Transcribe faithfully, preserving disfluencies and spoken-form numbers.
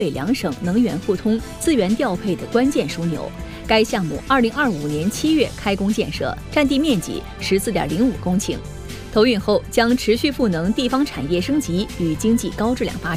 北两省能源互通、资源调配的关键枢纽。该项目二零二五年七月开工建设，占地面积十四点零五公顷。投运后将持续赋能地方产业升级与经济高质量发展。